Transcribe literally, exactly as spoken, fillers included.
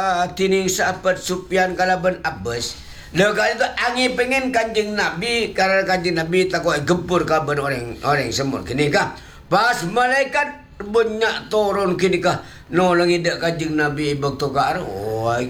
tining sahabat Sufyan kalaban Abbas. Lepas itu angin pengen kanjeng Nabi karena kanjeng Nabi takut gempur kabar orang orang semua kini kah. Pas malaikat banyak turun kini kah nolong ida kanjeng Nabi bakto karo. Oh